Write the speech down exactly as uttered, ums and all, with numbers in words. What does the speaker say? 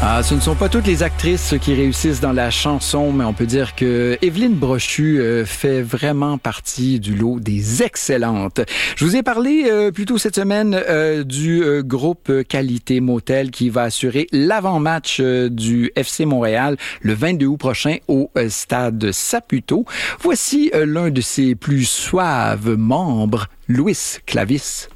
Ah, ce ne sont pas toutes les actrices qui réussissent dans la chanson, mais on peut dire que Évelyne Brochu euh, fait vraiment partie du lot des excellentes. Je vous ai parlé euh, plus tôt cette semaine euh, du euh, groupe Qualité Motel qui va assurer l'avant-match euh, du F C Montréal le vingt-deux août prochain au euh, stade Saputo. Voici euh, l'un de ses plus suaves membres, Louis Clavis.